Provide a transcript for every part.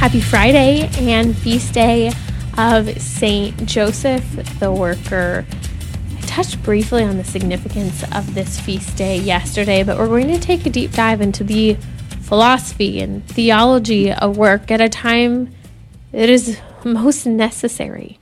Happy Friday and feast day of St. Joseph the Worker. I touched briefly on the significance of this feast day yesterday, but we're going to take a deep dive into the philosophy and theology of work at a time it is most necessary,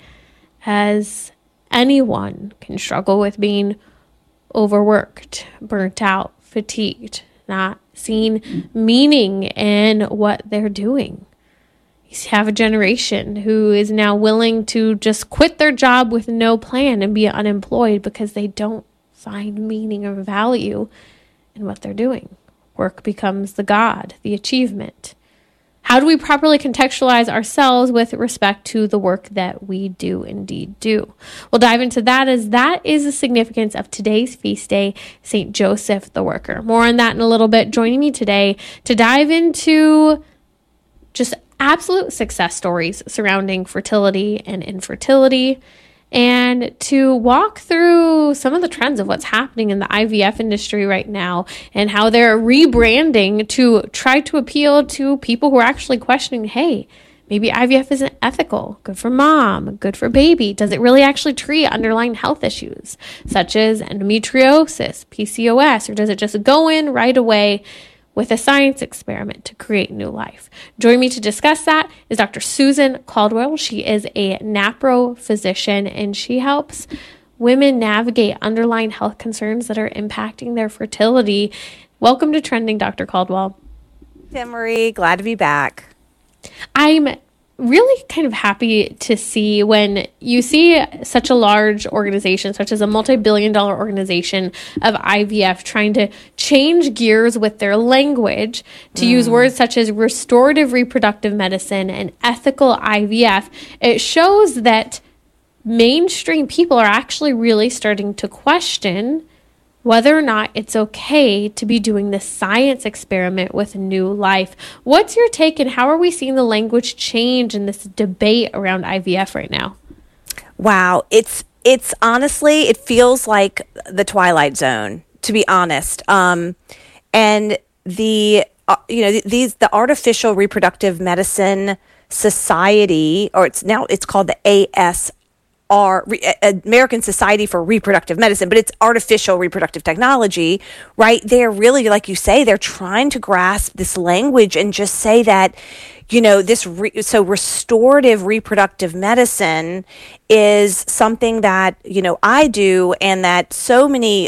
as anyone can struggle with being overworked, burnt out, fatigued, not seeing meaning in what they're doing. You have a generation who is now willing to just quit their job with no plan and be unemployed because they don't find meaning or value in what they're doing. Work becomes the god, the achievement. How do we properly contextualize ourselves with respect to the work that we do indeed do? We'll dive into that, as that is the significance of today's feast day, St. Joseph the Worker. More on that in a little bit. Joining me today to dive into just absolute success stories surrounding fertility and infertility, and to walk through some of the trends of what's happening in the IVF industry right now and how they're rebranding to try to appeal to people who are actually questioning, hey, maybe IVF isn't ethical, good for mom, good for baby. Does it really actually treat underlying health issues such as endometriosis, PCOS, or does it just go in right away with a science experiment to create new life? Joining me to discuss that is Dr. Susan Caldwell. She is a NAPRO physician, and she helps women navigate underlying health concerns that are impacting their fertility. Welcome to Trending, Dr. Caldwell. Marie, glad to be back. I'm really kind of happy to see when you see such a large organization, such as a multi-billion-dollar organization of IVF, trying to change gears with their language to use words such as restorative reproductive medicine and ethical IVF. It shows that mainstream people are actually really starting to question whether or not it's okay to be doing this science experiment with new life. What's your take, and how are we seeing the language change in this debate around IVF right now? Wow, it's honestly, it feels like the Twilight Zone, to be honest. And the the Artificial Reproductive Medicine Society, or it's called the American Society for Reproductive Medicine, but it's artificial reproductive technology, right? They're really, like you say, they're trying to grasp this language and just say that, so restorative reproductive medicine is something that, I do, and that so many,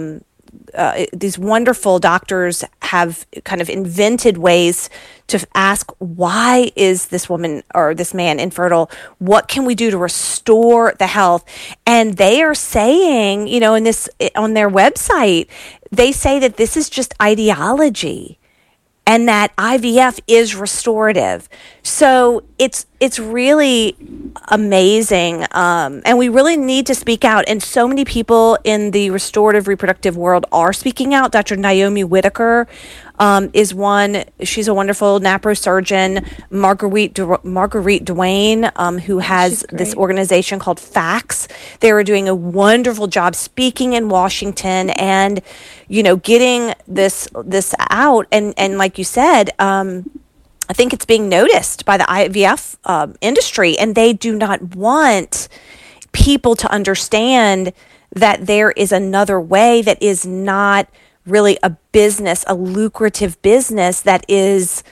these wonderful doctors have kind of invented ways to ask, why is this woman or this man infertile? What can we do to restore the health? And they are saying, in this, on their website, they say that this is just ideology and that IVF is restorative. So it's really amazing. And we really need to speak out. And so many people in the restorative reproductive world are speaking out. Dr. Naomi Whitaker is one. She's a wonderful NAPRO surgeon. Marguerite Duane, who has this organization called FACS. They are doing a wonderful job speaking in Washington and, getting this out. And like you said, I think it's being noticed by the IVF industry, and they do not want people to understand that there is another way that is not really a business, a lucrative business that is,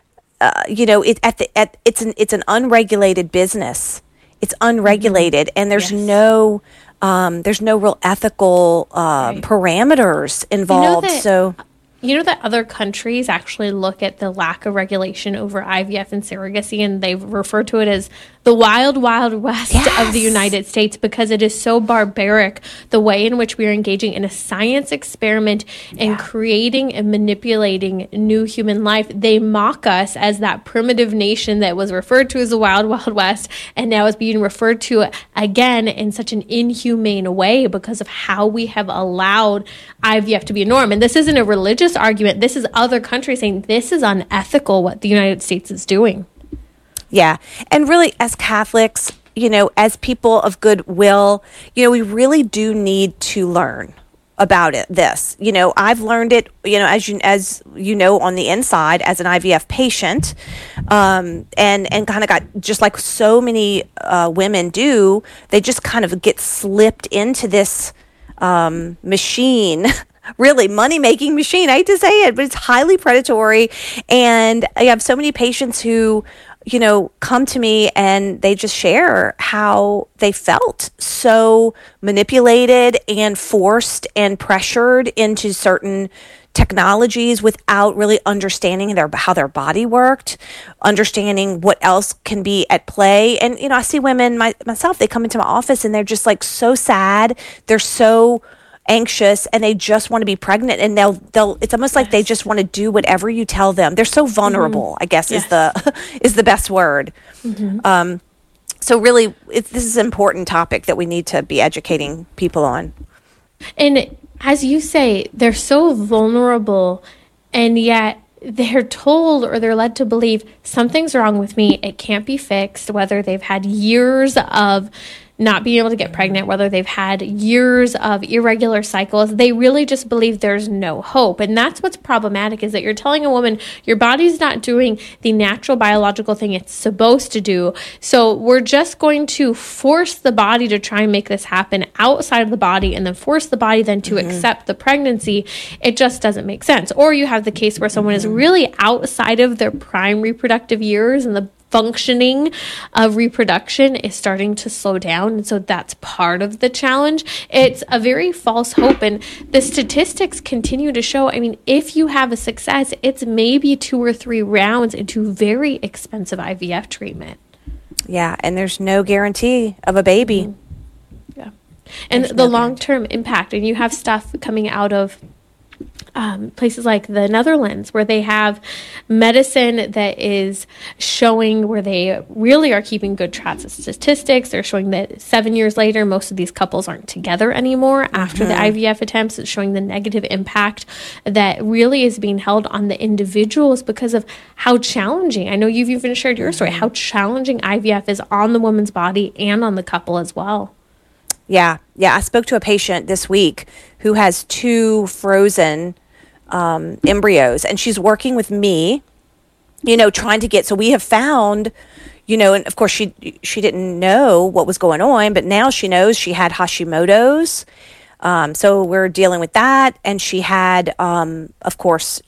it's an unregulated business. It's unregulated, and there's no real ethical parameters involved. You know that other countries actually look at the lack of regulation over IVF and surrogacy, and they refer to it as the wild, wild west of the United States, because it is so barbaric, the way in which we are engaging in a science experiment and creating and manipulating new human life. They mock us as that primitive nation that was referred to as the wild, wild west, and now is being referred to again in such an inhumane way because of how we have allowed IVF to be a norm. And this isn't a religious argument. This is other countries saying this is unethical what the United States is doing. Yeah. And really, as Catholics, as people of goodwill, we really do need to learn. about this. I've learned it, as you know, on the inside as an IVF patient, and kind of got, just like so many women do, they just kind of get slipped into this machine. Really money-making machine. I hate to say it, but it's highly predatory. And I have so many patients who, come to me and they just share how they felt so manipulated and forced and pressured into certain technologies without really understanding how their body worked, understanding what else can be at play. And, I see women myself, they come into my office and they're just like so sad. They're so anxious and they just want to be pregnant, and they'll it's almost like they just want to do whatever you tell them. They're so vulnerable, I guess is the best word. So really this is an important topic that we need to be educating people on. And as you say, they're so vulnerable, and yet they're told, or they're led to believe, something's wrong with me, it can't be fixed, whether they've had years of not being able to get pregnant, whether they've had years of irregular cycles. They really just believe there's no hope. And that's what's problematic, is that you're telling a woman your body's not doing the natural biological thing it's supposed to do. So we're just going to force the body to try and make this happen outside of the body, and then force the body then to accept the pregnancy. It just doesn't make sense. Or you have the case where someone is really outside of their prime reproductive years, and the functioning of reproduction is starting to slow down. And so that's part of the challenge. It's a very false hope. And the statistics continue to show, if you have a success, it's maybe 2 or 3 rounds into very expensive IVF treatment. Yeah. And there's no guarantee of a baby. Yeah. And the long-term impact, and you have stuff coming out of places like the Netherlands, where they have medicine that is showing, where they really are keeping good track of statistics. They're showing that 7 years later, most of these couples aren't together anymore after the IVF attempts. It's showing the negative impact that really is being held on the individuals because of how challenging. I know you've even shared your story, how challenging IVF is on the woman's body and on the couple as well. Yeah. I spoke to a patient this week who has 2 frozen embryos, and she's working with me, trying to get, so we have found, and of course she didn't know what was going on, but now she knows she had Hashimoto's. So we're dealing with that. And she had, of course,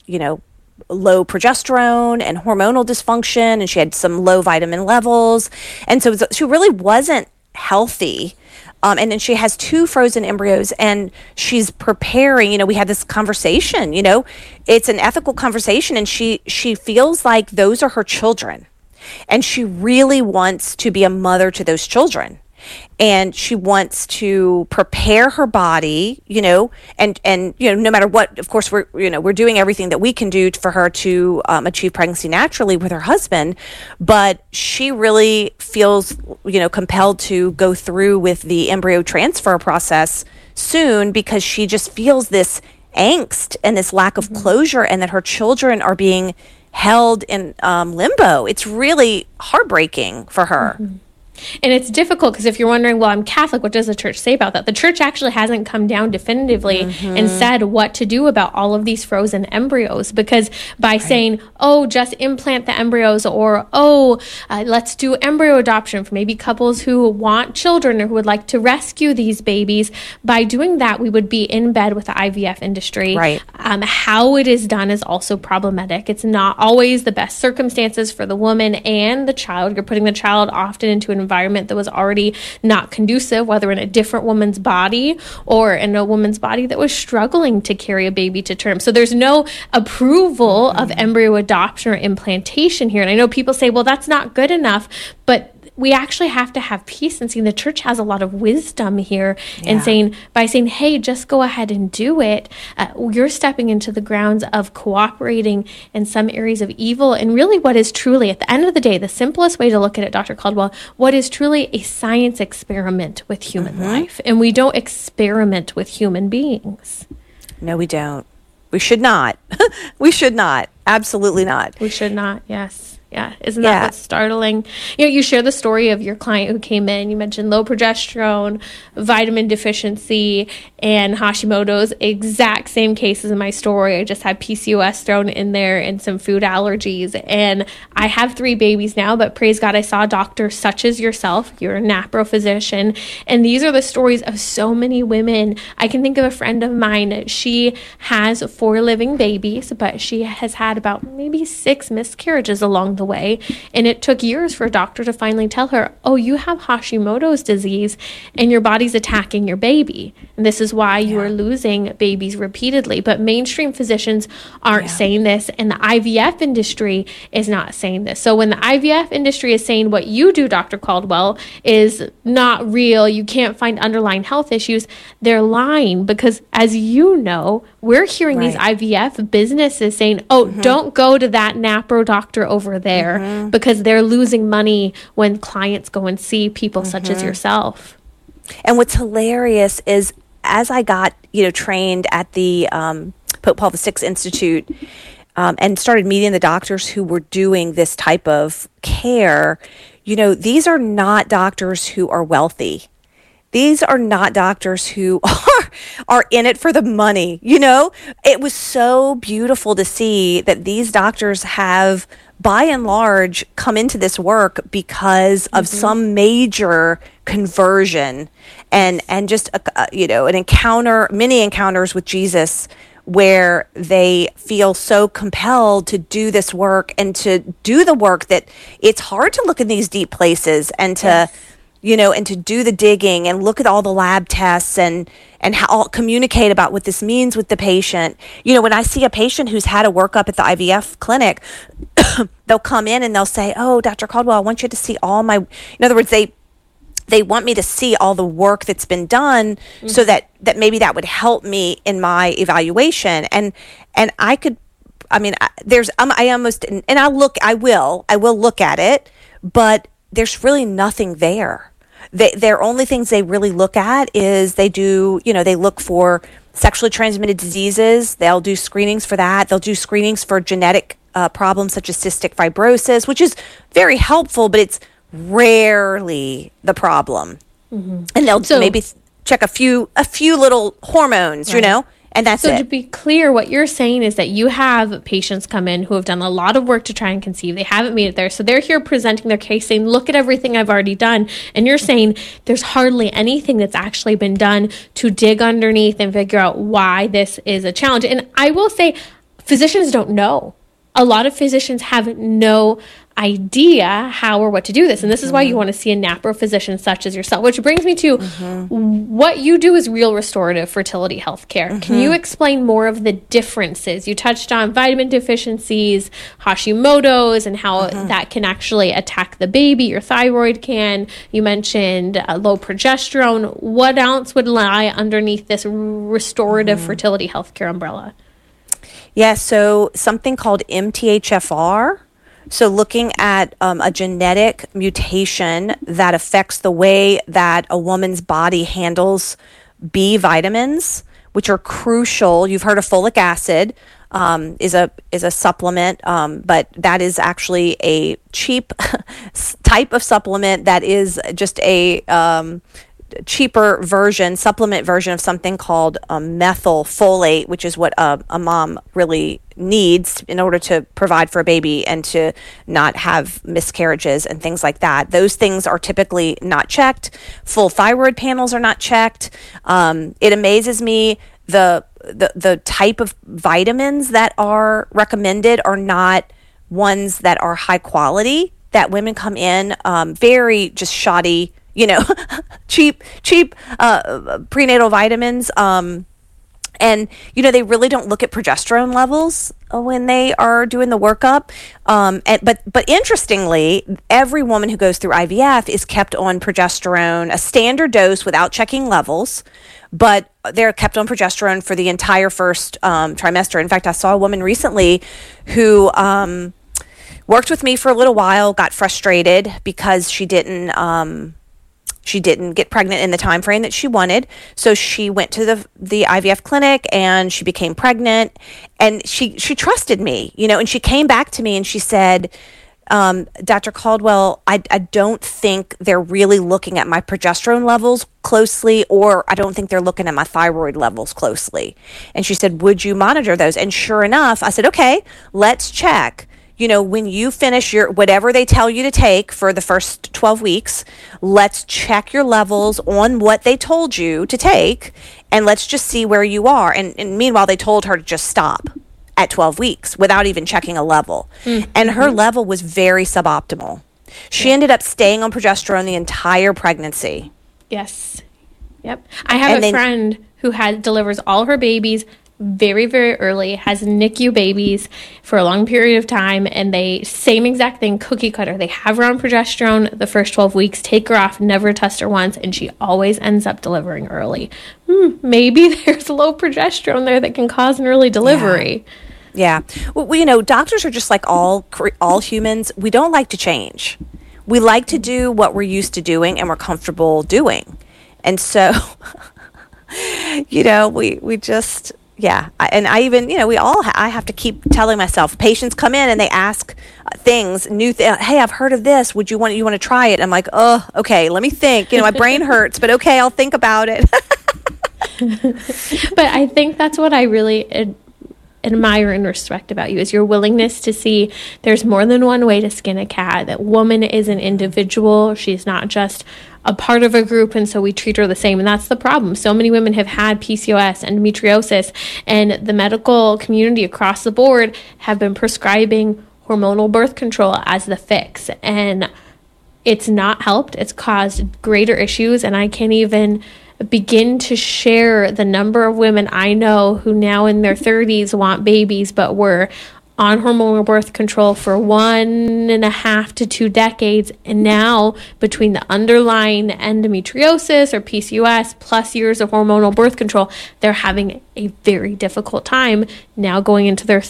low progesterone and hormonal dysfunction, and she had some low vitamin levels. And so she really wasn't healthy. And then she has 2 frozen embryos, and she's preparing, we had this conversation, it's an ethical conversation, and she feels like those are her children, and she really wants to be a mother to those children. And she wants to prepare her body, and no matter what, of course, we're doing everything that we can do for her to achieve pregnancy naturally with her husband. But she really feels, compelled to go through with the embryo transfer process soon, because she just feels this angst and this lack of closure, and that her children are being held in limbo. It's really heartbreaking for her. And it's difficult because if you're wondering, well, I'm Catholic, what does the church say about that? The church actually hasn't come down definitively and said what to do about all of these frozen embryos, because by saying, just implant the embryos, or, let's do embryo adoption for maybe couples who want children or who would like to rescue these babies, by doing that, we would be in bed with the IVF industry. Right. How it is done is also problematic. It's not always the best circumstances for the woman and the child. You're putting the child often into an environment that was already not conducive, whether in a different woman's body or in a woman's body that was struggling to carry a baby to term. So there's no approval of embryo adoption or implantation here. And I know people say, well, that's not good enough, but we actually have to have peace and seeing the church has a lot of wisdom here and by saying, hey, just go ahead and do it. You're stepping into the grounds of cooperating in some areas of evil. And really what is truly, at the end of the day, the simplest way to look at it, Dr. Caldwell, what is truly a science experiment with human life. And we don't experiment with human beings. No, we don't. We should not. We should not. Absolutely not. We should not. Yes. Yeah. Isn't that what's startling? You share the story of your client who came in. You mentioned low progesterone, vitamin deficiency, and Hashimoto's. Exact same cases in my story. I just had PCOS thrown in there and some food allergies. And I have 3 babies now, but praise God, I saw doctors such as yourself. You're a NAPRO physician. And these are the stories of so many women. I can think of a friend of mine. She has 4 living babies, but she has had about maybe 6 miscarriages along the way, and it took years for a doctor to finally tell her, oh, you have Hashimoto's disease and your body's attacking your baby, and this is why you are losing babies repeatedly. But mainstream physicians aren't saying this, and the IVF industry is not saying this. So when the IVF industry is saying what you do, Dr. Caldwell, is not real, you can't find underlying health issues, they're lying, because as you know, we're hearing these IVF businesses saying, oh, don't go to that NAPRO doctor over there because they're losing money when clients go and see people such as yourself. And what's hilarious is, as I got, trained at the Pope Paul VI Institute and started meeting the doctors who were doing this type of care, these are not doctors who are wealthy. These are not doctors who are in it for the money. It was so beautiful to see that these doctors have, by and large, come into this work because of some major conversion and just an encounter, many encounters with Jesus, where they feel so compelled to do this work and to do the work that it's hard to look in these deep places and to and to do the digging and look at all the lab tests and how communicate about what this means with the patient. When I see a patient who's had a workup at the IVF clinic, they'll come in and they'll say, oh, Dr. Caldwell, I want you to see all my, in other words, they want me to see all the work that's been done so that maybe that would help me in my evaluation. And I could, I will look at it, but there's really nothing there. Their only things they really look at is they look for sexually transmitted diseases. They'll do screenings for that. They'll do screenings for genetic problems such as cystic fibrosis, which is very helpful, but it's rarely the problem. And they'll maybe check a few little hormones, and that's it. So to be clear, what you're saying is that you have patients come in who have done a lot of work to try and conceive. They haven't made it there. So they're here presenting their case saying, look at everything I've already done. And you're saying there's hardly anything that's actually been done to dig underneath and figure out why this is a challenge. And I will say, physicians don't know. A lot of physicians have no idea how or what to do this. And this is why you want to see a NAPRO physician such as yourself, which brings me to what you do is real restorative fertility healthcare. Can you explain more of the differences? You touched on vitamin deficiencies, Hashimoto's, and how that can actually attack the baby, your thyroid can. You mentioned low progesterone. What else would lie underneath this restorative fertility healthcare umbrella? Yeah, so something called MTHFR. So looking at a genetic mutation that affects the way that a woman's body handles B vitamins, which are crucial. You've heard of folic acid is a supplement, but that is actually a cheap type of supplement that is just a cheaper supplement version of something called methylfolate, which is what a mom really needs in order to provide for a baby and to not have miscarriages and things like that. Those things are typically not checked. Full thyroid panels are not checked. It amazes me the type of vitamins that are recommended are not ones that are high quality, that women come in very just shoddy, cheap prenatal vitamins. And, they really don't look at progesterone levels when they are doing the workup. But interestingly, every woman who goes through IVF is kept on progesterone, a standard dose without checking levels, but they're kept on progesterone for the entire first trimester. In fact, I saw a woman recently who worked with me for a little while, got frustrated because she She didn't get pregnant in the time frame that she wanted. So she went to the IVF clinic and she became pregnant, and she trusted me, and she came back to me and she said, Dr. Caldwell, I don't think they're really looking at my progesterone levels closely, or I don't think they're looking at my thyroid levels closely. And she said, would you monitor those? And sure enough, I said, okay, let's check. When you finish your whatever they tell you to take for the first 12 weeks, let's check your levels on what they told you to take, and let's just see where you are. And meanwhile, they told her to just stop at 12 weeks without even checking a level. Mm-hmm. And her level was very suboptimal. She ended up staying on progesterone the entire pregnancy. Yes. Yep. I have a friend who delivers all her babies very, very early, has NICU babies for a long period of time, and they, same exact thing, cookie cutter. They have her on progesterone the first 12 weeks, take her off, never test her once, and she always ends up delivering early. Maybe there's low progesterone there that can cause an early delivery. Yeah. Well, doctors are just like all humans. We don't like to change. We like to do what we're used to doing and we're comfortable doing. And so, we just... Yeah. I have to keep telling myself, patients come in and they ask things, hey, I've heard of this. You want to try it? I'm like, oh, okay, let me think. My brain hurts, but okay, I'll think about it. But I think that's what I really admire and respect about you, is your willingness to see there's more than one way to skin a cat, that woman is an individual. She's not just a part of a group, and so we treat her the same. And that's the problem. So many women have had PCOS, endometriosis, and the medical community across the board have been prescribing hormonal birth control as the fix. And it's not helped. It's caused greater issues, and I can't even begin to share the number of women I know who now in their 30s want babies, but were on hormonal birth control for 1.5 to 2 decades. And now, between the underlying endometriosis or PCOS plus years of hormonal birth control, they're having a very difficult time now going into their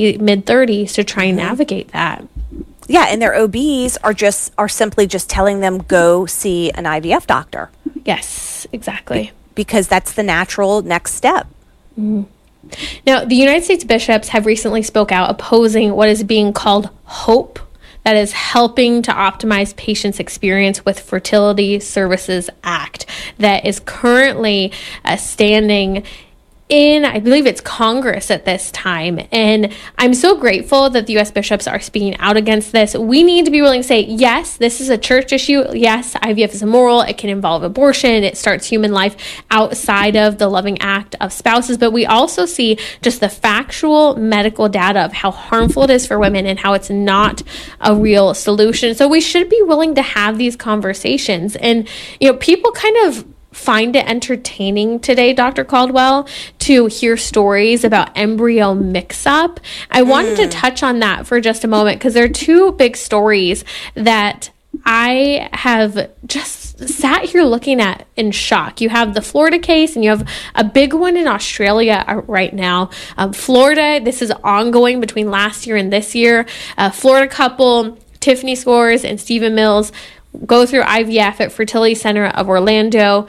mid-30s to try and navigate that. Yeah, and their OBs are simply just telling them, go see an IVF doctor. Yes, exactly. Because that's the natural next step. Mm-hmm. Now, the United States bishops have recently spoke out opposing what is being called HOPE, that is helping to optimize patients' experience with Fertility Services Act, that is currently standing in, I believe it's Congress at this time. And I'm so grateful that the U.S. bishops are speaking out against this. We need to be willing to say, yes, this is a church issue. Yes, IVF is immoral. It can involve abortion. It starts human life outside of the loving act of spouses. But we also see just the factual medical data of how harmful it is for women and how it's not a real solution. So we should be willing to have these conversations. And, people kind of find it entertaining today, Dr. Caldwell, to hear stories about embryo mix-up. I wanted to touch on that for just a moment because there are two big stories that I have just sat here looking at in shock. You have the Florida case and you have a big one in Australia right now. Florida, this is ongoing between last year and this year. Florida couple, Tiffany Scores and Stephen Mills, go through IVF at Fertility Center of Orlando.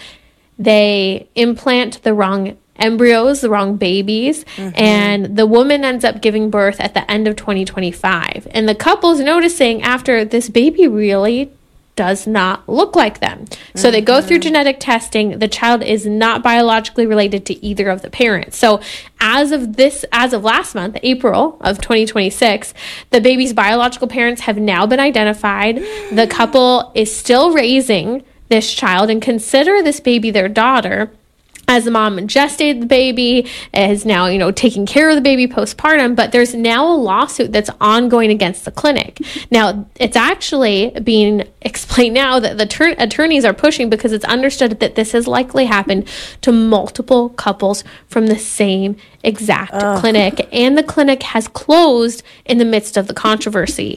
They implant the wrong embryos, the wrong babies, and the woman ends up giving birth at the end of 2025. And the couple's noticing after, this baby really does not look like them. So they go through genetic testing. The child is not biologically related to either of the parents. So as of last month, April of 2026, the baby's biological parents have now been identified. The couple is still raising this child and consider this baby their daughter, as the mom gestated the baby, is now, taking care of the baby postpartum, but there's now a lawsuit that's ongoing against the clinic. Now, it's actually being explained now that the attorneys are pushing because it's understood that this has likely happened to multiple couples from the same exact clinic, and the clinic has closed in the midst of the controversy.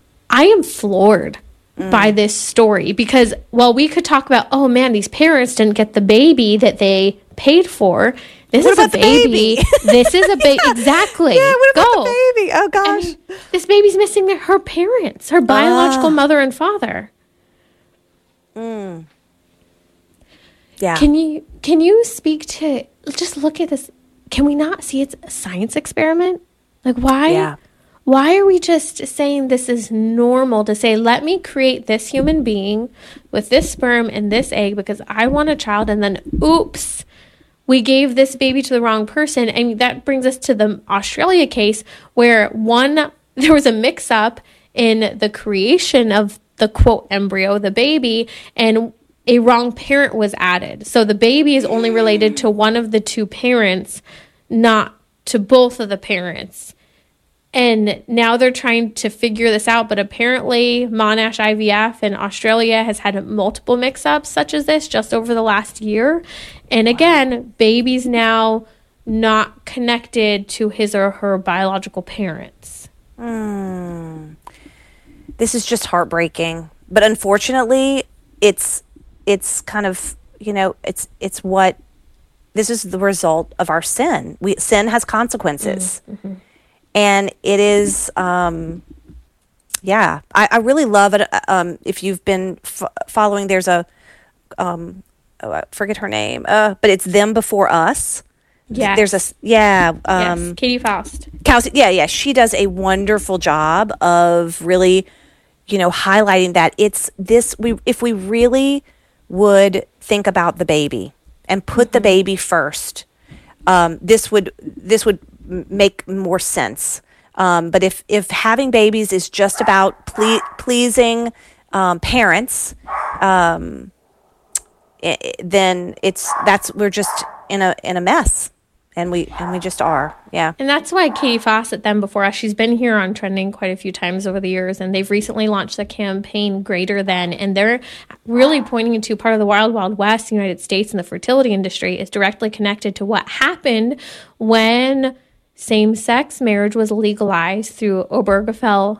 I am floored by this story because while we could talk about, oh man, these parents didn't get the baby that they paid for. This is a baby. This is a baby. Exactly. Yeah, what about the baby? Oh gosh. And this baby's missing her parents, her biological mother and father. Yeah. Can you speak to, just look at this. Can we not see it's a science experiment? Like, why? Yeah. Why are we just saying this is normal to say, let me create this human being with this sperm and this egg because I want a child, and then oops, we gave this baby to the wrong person. And that brings us to the Australia case where there was a mix-up in the creation of the quote embryo, the baby, and a wrong parent was added. So the baby is only related to one of the two parents, not to both of the parents. And now they're trying to figure this out, but apparently Monash IVF in Australia has had multiple mix-ups such as this just over the last year. And again, baby's now not connected to his or her biological parents. This is just heartbreaking. But unfortunately, it's kind of, this is the result of our sin. Sin has consequences. Mm-hmm. And it is, I really love it. If you've been following, there's I forget her name, but it's Them Before Us. Yes. Yes, Katie Faust. Yeah. She does a wonderful job of really, highlighting that it's this, if we really would think about the baby and put the baby first, this would make more sense. But if having babies is just about pleasing parents, then we're just in a mess. And we just are, yeah. And that's why Katie Fawcett, Them Before Us, she's been here on Trending quite a few times over the years, and they've recently launched the campaign Greater Than, and they're really pointing to part of the Wild Wild West, the United States, and the fertility industry is directly connected to what happened when same-sex marriage was legalized through Obergefell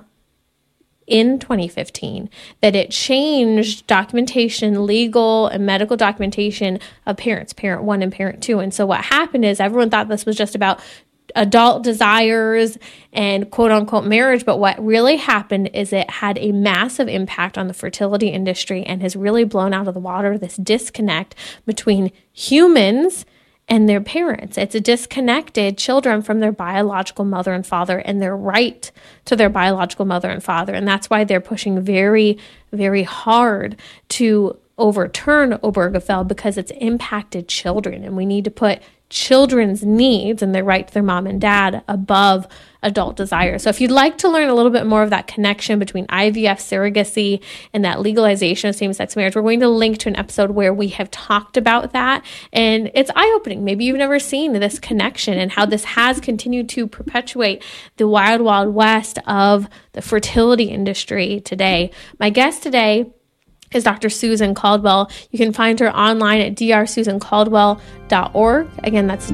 in 2015, that it changed documentation, legal and medical documentation of parents, parent 1 and parent 2. And so what happened is everyone thought this was just about adult desires and quote-unquote marriage, but what really happened is it had a massive impact on the fertility industry and has really blown out of the water this disconnect between humans and their parents. It's a disconnected children from their biological mother and father and their right to their biological mother and father. And that's why they're pushing very, very hard to overturn Obergefell, because it's impacted children. And we need to put children's needs and their right to their mom and dad above adult desire. So if you'd like to learn a little bit more of that connection between IVF, surrogacy, and that legalization of same-sex marriage, we're going to link to an episode where we have talked about that. And it's eye-opening. Maybe you've never seen this connection and how this has continued to perpetuate the wild, wild west of the fertility industry today. My guest today is Dr. Susan Caldwell. You can find her online at drsusancaldwell.org. Again, that's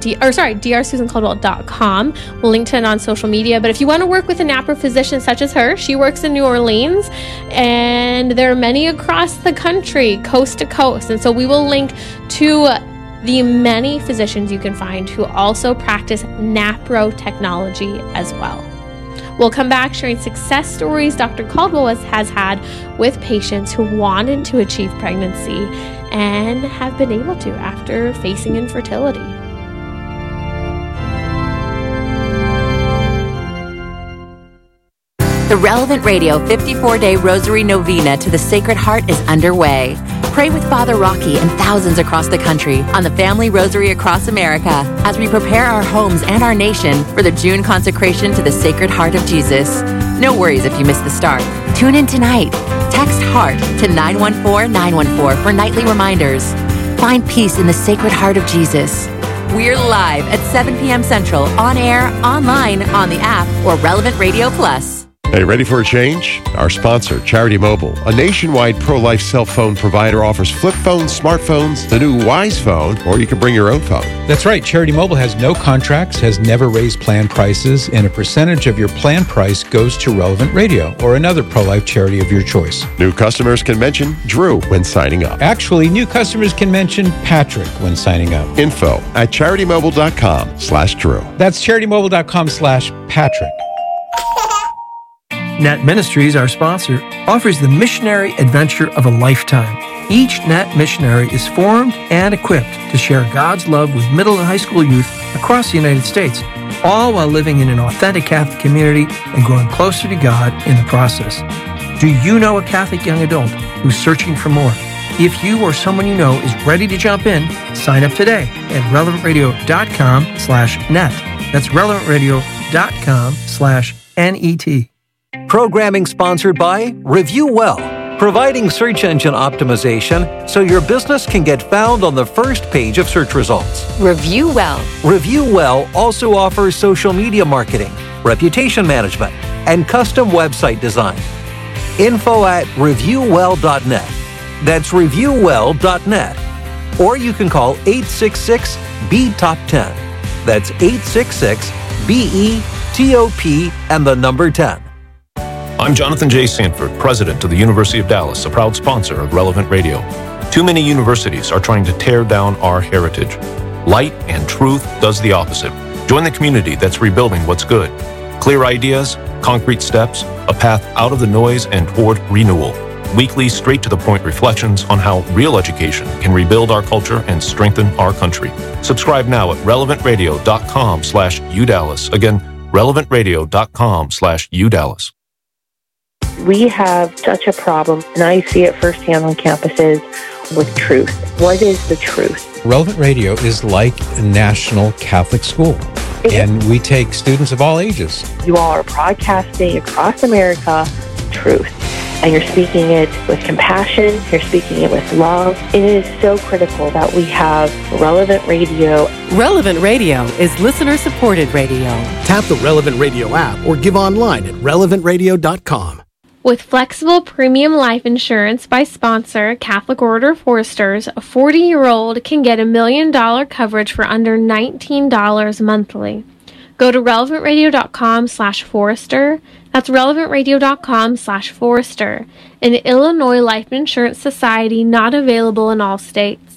drsusancaldwell.com. We'll link to it on social media. But if you want to work with a NAPRA physician such as her, she works in New Orleans, and there are many across the country, coast to coast. And so we will link to the many physicians you can find who also practice NAPRO technology as well. We'll come back sharing success stories Dr. Caldwell has had with patients who wanted to achieve pregnancy and have been able to after facing infertility. The Relevant Radio 54-Day Rosary Novena to the Sacred Heart is underway. Pray with Father Rocky and thousands across the country on the Family Rosary across America as we prepare our homes and our nation for the June consecration to the Sacred Heart of Jesus. No worries if you miss the start. Tune in tonight. Text HEART to 914-914 for nightly reminders. Find peace in the Sacred Heart of Jesus. We're live at 7 p.m. Central, on air, online, on the app, or Relevant Radio Plus. Hey, ready for a change? Our sponsor, Charity Mobile, a nationwide pro-life cell phone provider, offers flip phones, smartphones, the new Wise Phone, or you can bring your own phone. That's right. Charity Mobile has no contracts, has never raised plan prices, and a percentage of your plan price goes to Relevant Radio or another pro-life charity of your choice. New customers can mention Drew when signing up. Actually, new customers can mention Patrick when signing up. Info at CharityMobile.com/Drew. That's CharityMobile.com/Patrick. Net Ministries, our sponsor, offers the missionary adventure of a lifetime. Each NET missionary is formed and equipped to share God's love with middle and high school youth across the United States, all while living in an authentic Catholic community and growing closer to God in the process. Do you know a Catholic young adult who's searching for more? If you or someone you know is ready to jump in, sign up today at relevantradio.com/net. That's relevantradio.com/NET. Programming sponsored by Review Well, providing search engine optimization so your business can get found on the first page of search results. Review Well. Review Well also offers social media marketing, reputation management, and custom website design. Info at reviewwell.net. That's reviewwell.net. Or you can call 866-BE-TOP10. That's 866-BE-TOP and the number 10. I'm Jonathan J. Sanford, president of the University of Dallas, a proud sponsor of Relevant Radio. Too many universities are trying to tear down our heritage. Light and truth does the opposite. Join the community that's rebuilding what's good. Clear ideas, concrete steps, a path out of the noise and toward renewal. Weekly, straight-to-the-point reflections on how real education can rebuild our culture and strengthen our country. Subscribe now at relevantradio.com/UDallas. Again, relevantradio.com/UDallas. We have such a problem, and I see it firsthand on campuses with truth. What is the truth? Relevant Radio is like a national Catholic school, and we take students of all ages. You all are broadcasting across America truth, and you're speaking it with compassion, you're speaking it with love. It is so critical that we have Relevant Radio. Relevant Radio is listener-supported radio. Tap the Relevant Radio app or give online at relevantradio.com. With flexible premium life insurance by sponsor Catholic Order Foresters, a 40-year-old can get $1 million coverage for under $19 monthly. Go to relevantradio.com/Forester. That's relevantradio.com/Forester. An Illinois Life Insurance Society, not available in all states.